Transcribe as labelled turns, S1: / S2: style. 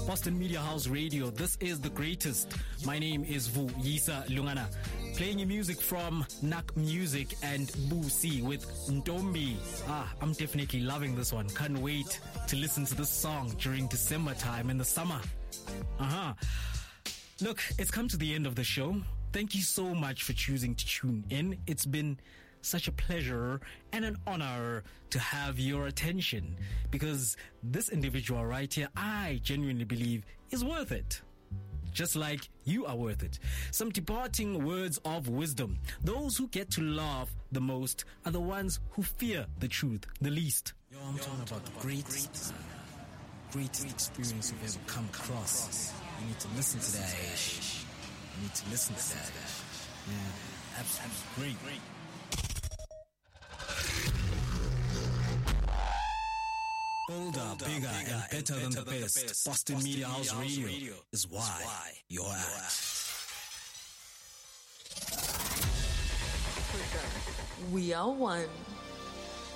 S1: Boston Media House Radio. This is the greatest. My name is Vuyisa Lungana. Playing your music from Nak Music and Busi with Ntombi. I'm definitely loving this one. Can't wait to listen to this song during December time in the summer. Look, it's come to the end of the show. Thank you so much for choosing to tune in. It's been such a pleasure and an honor to have your attention, because this individual right here, I genuinely believe is worth it. Just like you are worth it. Some departing words of wisdom. Those who get to laugh the most are the ones who fear the truth the least. I'm talking about the greatest experience you've ever come across. You need to listen to that. You need to listen to that. Yeah, absolutely great. Bolder, bigger, and better than the best. Boston Media House Radio is why you're at.
S2: We are one.